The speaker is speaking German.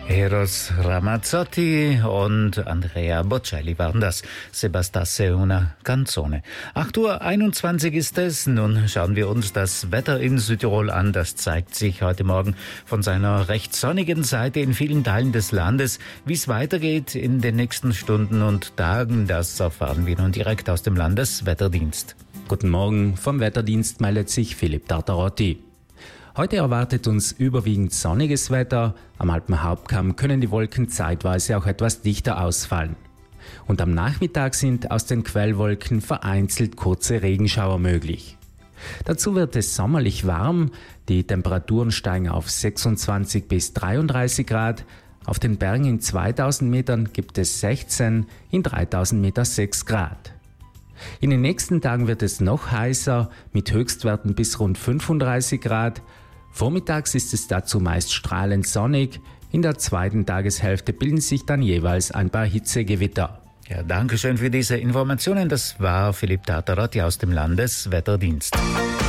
Eros Ramazzotti und Andrea Bocelli waren das. Se bastasse una canzone. 8:21 Uhr ist es. Nun schauen wir uns das Wetter in Südtirol an. Das zeigt sich heute Morgen von seiner recht sonnigen Seite in vielen Teilen des Landes. Wie es weitergeht in den nächsten Stunden und Tagen, das erfahren wir nun direkt aus dem Landeswetterdienst. Guten Morgen, vom Wetterdienst meldet sich Philipp Tartarotti. Heute erwartet uns überwiegend sonniges Wetter. Am Alpenhauptkamm können die Wolken zeitweise auch etwas dichter ausfallen. Und am Nachmittag sind aus den Quellwolken vereinzelt kurze Regenschauer möglich. Dazu wird es sommerlich warm. Die Temperaturen steigen auf 26 bis 33 Grad. Auf den Bergen in 2000 Metern gibt es 16, in 3000 Meter 6 Grad. In den nächsten Tagen wird es noch heißer, mit Höchstwerten bis rund 35 Grad. Vormittags ist es dazu meist strahlend sonnig. In der zweiten Tageshälfte bilden sich dann jeweils ein paar Hitzegewitter. Ja, danke schön für diese Informationen. Das war Philipp Tartarotti aus dem Landeswetterdienst.